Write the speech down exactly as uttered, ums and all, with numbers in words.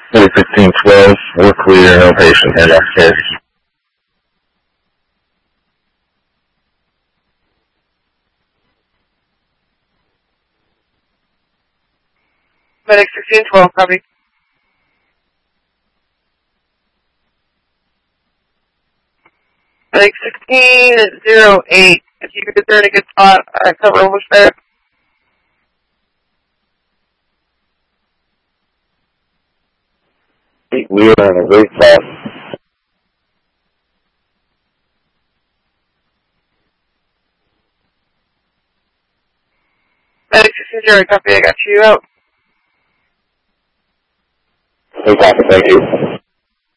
Medic sixteen twelve, we're clear, no patient in our case. Medic sixteen twelve, copy. Medic sixteen zero eight, if you could turn a good spot, uh, cover almost there. We are in a great spot. Medic sixteen zero eight, copy, I got you out. No problem, thank you.